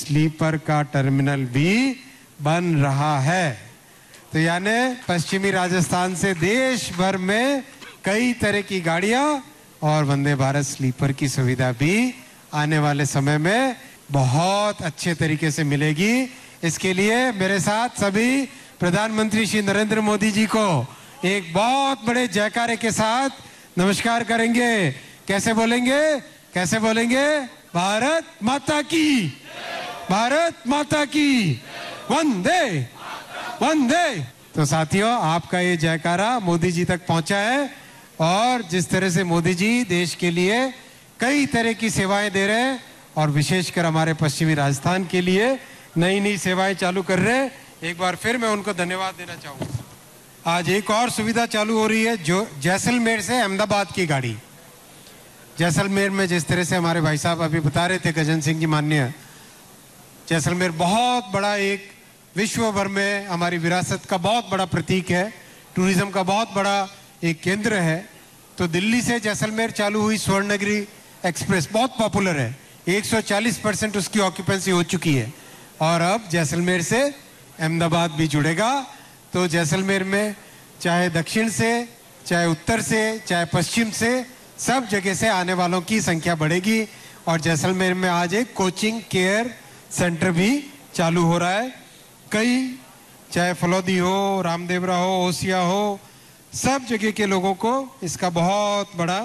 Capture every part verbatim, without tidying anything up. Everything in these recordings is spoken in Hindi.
स्लीपर का टर्मिनल भी बन रहा है। तो यानी पश्चिमी राजस्थान से देश भर में कई तरह की गाड़ियां और वंदे भारत स्लीपर की सुविधा भी आने वाले समय में बहुत अच्छे तरीके से मिलेगी। इसके लिए मेरे साथ सभी प्रधानमंत्री श्री नरेंद्र मोदी जी को एक बहुत बड़े जयकारे के साथ नमस्कार करेंगे। कैसे बोलेंगे? कैसे बोलेंगे? भारत माता की, भारत माता की, वंदे वंदे। तो साथियों, आपका ये जयकारा मोदी जी तक पहुंचा है और जिस तरह से मोदी जी देश के लिए कई तरह की सेवाएं दे रहे हैं और विशेषकर हमारे पश्चिमी राजस्थान के लिए नई नई सेवाएं चालू कर रहे हैं, एक बार फिर मैं उनको धन्यवाद देना चाहूँगा। आज एक और सुविधा चालू हो रही है, जो जैसलमेर से अहमदाबाद की गाड़ी। जैसलमेर में जिस तरह से हमारे भाई साहब अभी बता रहे थे, गजन सिंह जी माननीय, जैसलमेर बहुत बड़ा एक विश्व भर में हमारी विरासत का बहुत बड़ा प्रतीक है, टूरिज्म का बहुत बड़ा एक केंद्र है। तो दिल्ली से जैसलमेर चालू हुई स्वर्णनगरी एक्सप्रेस बहुत पॉपुलर है, एक सौ चालीस परसेंट उसकी ऑक्यूपेंसी हो चुकी है और अब जैसलमेर से अहमदाबाद भी जुड़ेगा। तो जैसलमेर में चाहे दक्षिण से, चाहे उत्तर से, चाहे पश्चिम से, सब जगह से आने वालों की संख्या बढ़ेगी। और जैसलमेर में आज एक कोचिंग केयर सेंटर भी चालू हो रहा है। कई, चाहे फलौदी हो, रामदेवरा हो, ओसिया हो, सब जगह के लोगों को इसका बहुत बड़ा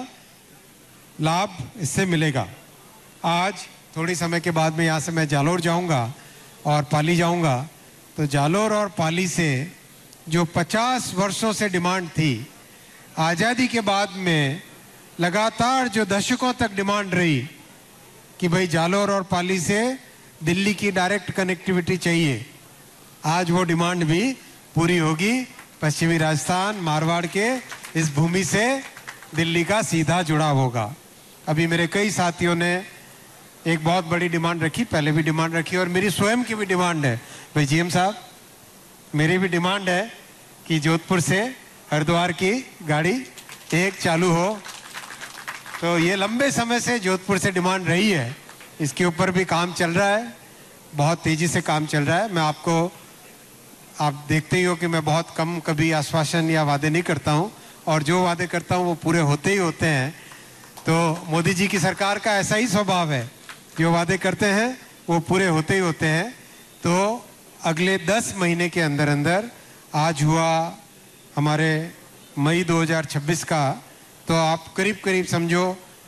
लाभ इससे मिलेगा। आज थोड़ी समय के बाद में यहाँ से मैं जालोर जाऊँगा और पाली जाऊँगा। तो जालोर और पाली से जो पचास वर्षों से डिमांड थी, आज़ादी के बाद में लगातार जो दशकों तक डिमांड रही कि भाई जालोर और पाली से दिल्ली की डायरेक्ट कनेक्टिविटी चाहिए, आज वो डिमांड भी पूरी होगी। पश्चिमी राजस्थान, मारवाड़ के इस भूमि से दिल्ली का सीधा जुड़ाव होगा। अभी मेरे कई साथियों ने एक बहुत बड़ी डिमांड रखी, पहले भी डिमांड रखी और मेरी स्वयं की भी डिमांड है। भाई जीएम साहब, मेरी भी डिमांड है कि जोधपुर से हरिद्वार की गाड़ी एक चालू हो। तो ये लंबे समय से जोधपुर से डिमांड रही है, इसके ऊपर भी काम चल रहा है, बहुत तेजी से काम चल रहा है। मैं आपको, आप देखते ही हो कि मैं बहुत कम कभी आश्वासन या वादे नहीं करता हूँ और जो वादे करता हूँ वो पूरे होते ही होते हैं। तो मोदी जी की सरकार का ऐसा ही स्वभाव है, जो वादे करते हैं वो पूरे होते ही होते हैं। तो अगले दस महीने के अंदर अंदर, आज हुआ हमारे मई दो हज़ार छब्बीस का, तो आप करीब करीब समझो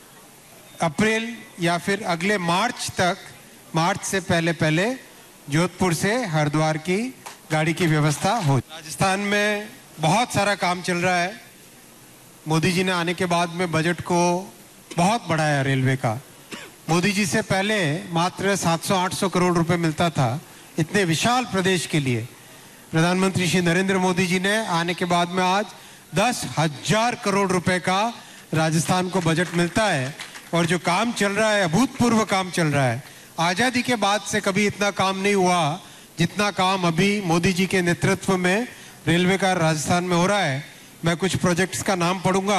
अप्रैल या फिर अगले मार्च तक, मार्च से पहले पहले जोधपुर से हरिद्वार की गाड़ी की व्यवस्था हो। राजस्थान में बहुत सारा काम चल रहा है। मोदी जी ने आने के बाद में बजट को बहुत बढ़ाया रेलवे का। मोदी जी से पहले मात्र सात सौ आठ सौ करोड़ रुपए मिलता था इतने विशाल प्रदेश के लिए। प्रधानमंत्री श्री नरेंद्र मोदी जी ने आने के बाद में आज दस हजार करोड़ रुपए का राजस्थान को बजट मिलता है और जो काम चल रहा है, अभूतपूर्व काम चल रहा है। आज़ादी के बाद से कभी इतना काम नहीं हुआ जितना काम अभी मोदी जी के नेतृत्व में रेलवे का राजस्थान में हो रहा है। मैं कुछ प्रोजेक्ट्स का नाम पढ़ूंगा।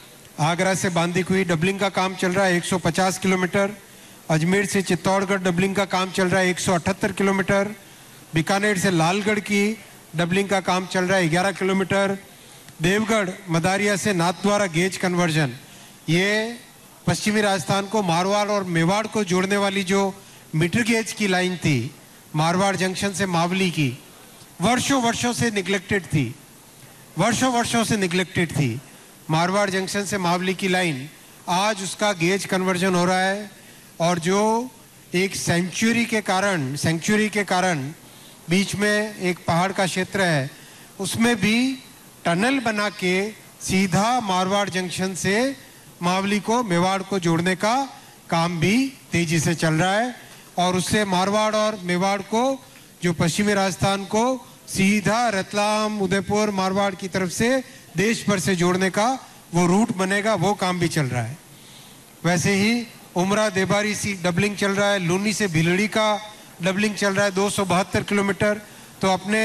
आगरा से बांदीकुई डबलिंग का काम चल रहा है एक सौ पचास किलोमीटर। अजमेर से चित्तौड़गढ़ डबलिंग का काम चल रहा है एक सौ अठहत्तर किलोमीटर। बीकानेर से लालगढ़ की डबलिंग का काम चल रहा है ग्यारह किलोमीटर। देवगढ़ मदारिया से नाथद्वारा गेज कन्वर्जन, ये पश्चिमी राजस्थान को मारवाड़ और मेवाड़ को जोड़ने वाली जो मीटर गेज की लाइन थी, मारवाड़ जंक्शन से मावली की, वर्षों वर्षों से निगलेक्टेड थी, वर्षों वर्षों से निगलेक्टेड थी। मारवाड़ जंक्शन से मावली की लाइन, आज उसका गेज कन्वर्जन हो रहा है और जो एक सेंचुरी के कारण सेंचुरी के कारण बीच में एक पहाड़ का क्षेत्र है, उसमें भी टनल बना के सीधा मारवाड़ जंक्शन से मावली को, मेवाड़ को जोड़ने का काम भी तेजी से चल रहा है और उससे मारवाड़ और मेवाड़ को, जो पश्चिमी राजस्थान को सीधा रतलाम, उदयपुर, मारवाड़ की तरफ से देश भर से जोड़ने का वो रूट बनेगा, वो काम भी चल रहा है। वैसे ही उमरा देबारी सी डबलिंग चल रहा है, लूनी से भिलड़ी का डबलिंग चल रहा है दो सौ बहत्तर किलोमीटर। तो अपने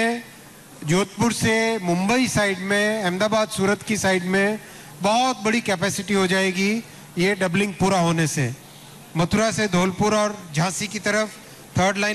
जोधपुर से मुंबई साइड में, अहमदाबाद, सूरत की साइड में बहुत बड़ी कैपेसिटी हो जाएगी ये डबलिंग पूरा होने से। मथुरा से धौलपुर और झांसी की तरफ थर्ड लाइन